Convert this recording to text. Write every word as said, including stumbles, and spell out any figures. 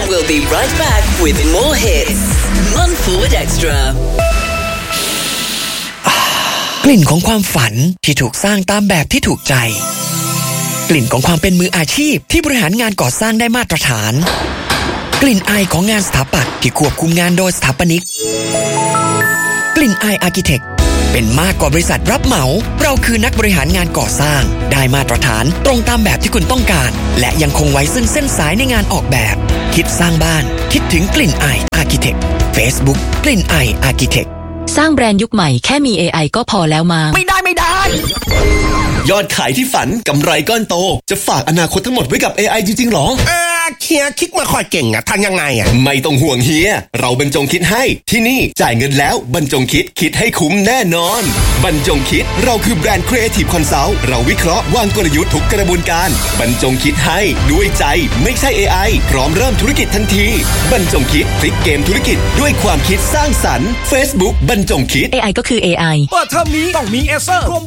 We'll be right back with more hits. Mon Forward Extra. กลิ่นของความฝันที่ถูกสร้างตามแบบที่ถูกใจกลิ่นของความเป็นมืออาชีพที่บริหารงานก่อสร้างได้มาตรฐานกลิ่นอายของงานสถาปัตย์ที่ควบคุมงานโดยสถาปนิกกลิ่นอายอาร์คิเทคเป็นมากกว่าบริษัทรับเหมาเราคือนักบริหารงานก่อสร้างได้มาตรฐานตรงตามแบบที่คุณต้องการและยังคงไว้ซึ่งเส้นสายในงานออกแบบคิดสร้างบ้านคิดถึงกลิ่นอายอาร์คิเทค Facebook กลิ่นอายอาร์คิเทคสร้างแบรนด์ยุคใหม่แค่มี เอ ไอ ก็พอแล้วมาไม่ได้ไม่ได้ยอดขายที่ฝันกำไรก้อนโตจะฝากอนาคตทั้งหมดไว้กับ เอ ไอ จริงๆหรอเออเฮียคิดมาค่อยเก่งอะทำยังไงอะไม่ต้องห่วงเฮียเราบรรจงคิดให้ที่นี่จ่ายเงินแล้วบรรจงคิดคิดให้คุ้มแน่นอนบรรจงคิดเราคือแบรนด์ Creative Consult เราวิเคราะห์วางกลยุทธ์ทุกกระบวนการบรรจงคิดให้ด้วยใจไม่ใช่ เอ ไอ พร้อมเริ่มธุรกิจทันทีบรรจงคิดพลิกเกมธุรกิจด้วยความคิดสร้างสรรค์ Facebook บรรจงคิดเอ ไอ ก็คือ เอ ไอเปิดเทอมนี้ต้องมี Acer รวม